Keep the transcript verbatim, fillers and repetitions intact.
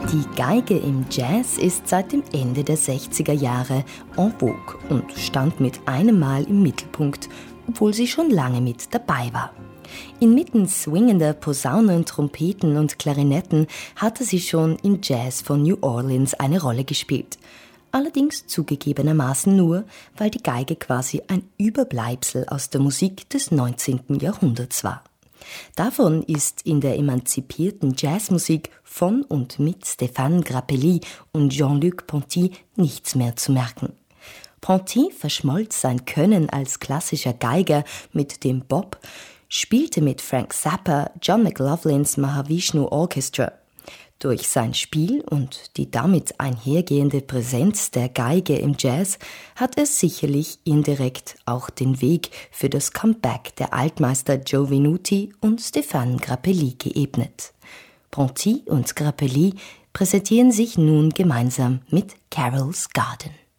Die Geige im Jazz ist seit dem Ende der sechziger Jahre en vogue und stand mit einem Mal im Mittelpunkt, obwohl sie schon lange mit dabei war. Inmitten swingender Posaunen, Trompeten und Klarinetten hatte sie schon im Jazz von New Orleans eine Rolle gespielt. Allerdings zugegebenermaßen nur, weil die Geige quasi ein Überbleibsel aus der Musik des neunzehnten Jahrhunderts war. Davon ist in der emanzipierten Jazzmusik von und mit Stéphane Grappelli und Jean-Luc Ponty nichts mehr zu merken. Ponty verschmolz sein Können als klassischer Geiger mit dem Bop, spielte mit Frank Zappa John McLaughlins Mahavishnu Orchestra. Durch sein Spiel und die damit einhergehende Präsenz der Geige im Jazz hat er sicherlich indirekt auch den Weg für das Comeback der Altmeister Joe Venuti und Stéphane Grappelli geebnet. Ponty und Grappelli präsentieren sich nun gemeinsam mit Carol's Garden.